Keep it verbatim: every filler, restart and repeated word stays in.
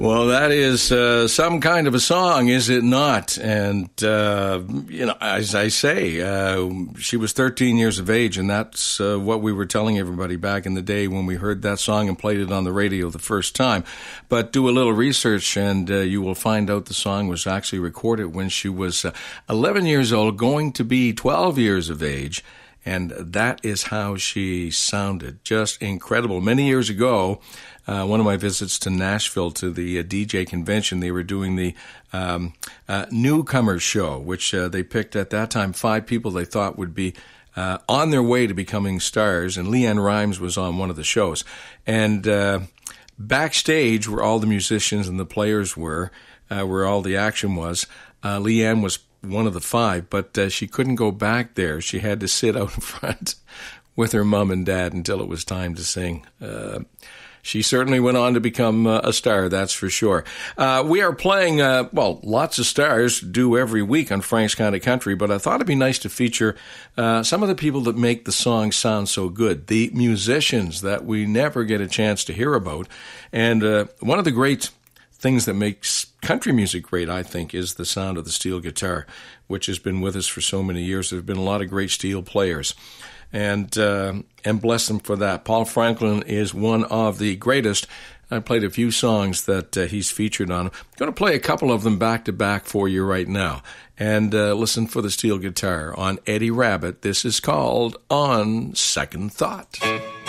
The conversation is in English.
Well, that is uh, some kind of a song, is it not? And, uh, you know, as I say, uh, she was thirteen years of age, and that's uh, what we were telling everybody back in the day when we heard that song and played it on the radio the first time. But do a little research, and uh, you will find out the song was actually recorded when she was uh, eleven years old, going to be twelve years of age. And that is how she sounded. Just incredible. Many years ago, uh, one of my visits to Nashville to the uh, D J convention, they were doing the um, uh, newcomers show, which uh, they picked at that time five people they thought would be uh, on their way to becoming stars. And LeAnn Rimes was on one of the shows. And uh, backstage, where all the musicians and the players were, uh, where all the action was, uh, LeAnn was one of the five, but uh, she couldn't go back there. She had to sit out in front with her mom and dad until it was time to sing. Uh, she certainly went on to become uh, a star, that's for sure. Uh, we are playing, uh, well, lots of stars do every week on Frank's County Country, but I thought it'd be nice to feature uh, some of the people that make the song sound so good, the musicians that we never get a chance to hear about. And uh, one of the great things that makes country music great, I think, is the sound of the steel guitar, which has been with us for so many years. There have been a lot of great steel players, and uh, and bless them for that. Paul Franklin is one of the greatest. I played a few songs that uh, he's featured on. I'm going to play a couple of them back to back for you right now, and uh, listen for the steel guitar on Eddie Rabbitt. This is called On Second Thought.